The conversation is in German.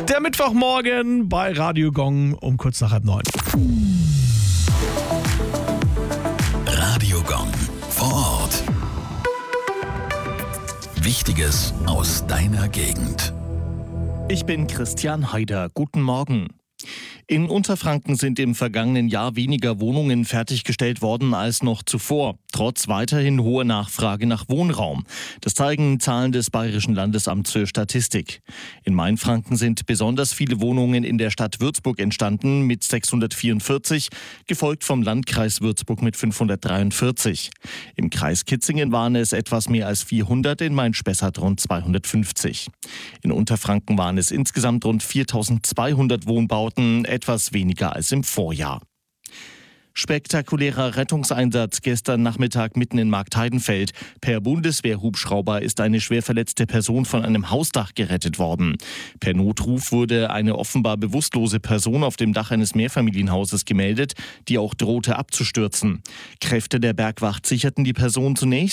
Der Mittwochmorgen bei Radio Gong um kurz nach 8:30. Radio Gong vor Ort. Wichtiges aus deiner Gegend. Ich bin Christian Haider. Guten Morgen. In Unterfranken sind im vergangenen Jahr weniger Wohnungen fertiggestellt worden als noch zuvor, trotz weiterhin hoher Nachfrage nach Wohnraum. Das zeigen Zahlen des Bayerischen Landesamts für Statistik. In Mainfranken sind besonders viele Wohnungen in der Stadt Würzburg entstanden mit 644, gefolgt vom Landkreis Würzburg mit 543. Im Kreis Kitzingen waren es etwas mehr als 400, in Main-Spessart rund 250. In Unterfranken waren es insgesamt rund 4.200 Wohnbauten, etwas weniger als im Vorjahr. Spektakulärer Rettungseinsatz gestern Nachmittag mitten in Marktheidenfeld. Per Bundeswehrhubschrauber ist eine schwer verletzte Person von einem Hausdach gerettet worden. Per Notruf wurde eine offenbar bewusstlose Person auf dem Dach eines Mehrfamilienhauses gemeldet, die auch drohte abzustürzen. Kräfte der Bergwacht sicherten die Person zunächst.